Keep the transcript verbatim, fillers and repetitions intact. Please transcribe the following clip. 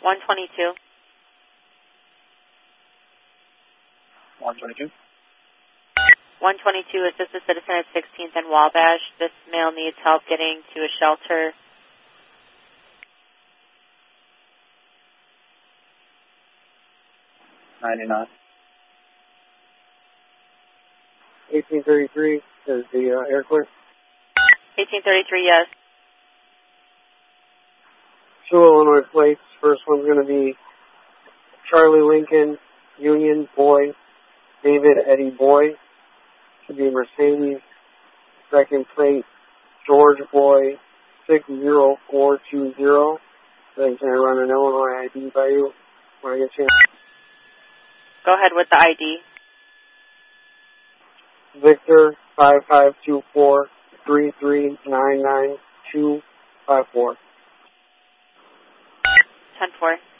one twenty-two. one twenty-two. one twenty-two, assist a citizen at sixteenth and Wabash. This male needs help getting to a shelter. ninety-nine. eighteen thirty-three is the uh, air clear. eighteen thirty-three, yes. Two Illinois plates. First one's going to be Charlie Lincoln, Union Boy, David Eddie Boy. Should be Mercedes. Second plate, George Boy, six zero four two zero. Then can I run an Illinois I D by you when I get a chance? Go ahead with the I D. Victor five five two four three three nine nine two five four. ten four.